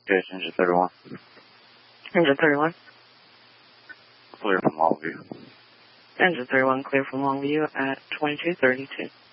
Yes, engine 31. Engine 31. Clear from Longview. Engine 31 clear from Longview at 2232.